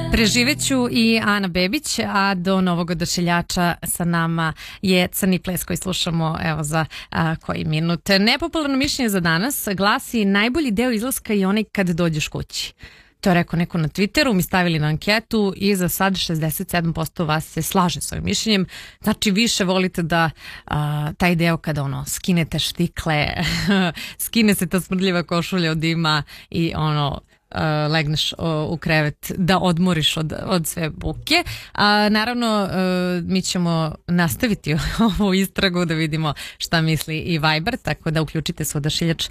Preživeću i Ana Bebić, a do novog odašiljača sa nama je Crni ples koji slušamo evo za koji minut. Nepopularno mišljenje za danas glasi: najbolji deo izlaska je onaj kad dođeš kući. To je rekao neko na Twitteru, mi stavili na anketu i za sad 67% vas se slaže s ovim mišljenjem. Znači više volite da taj deo kada skinete štikle, skine se ta smrdljiva košulja od dima i legneš u krevet da odmoriš od sve buke. Naravno, mi ćemo nastaviti ovu istragu da vidimo šta misli i Viber, tako da uključite se u odašiljač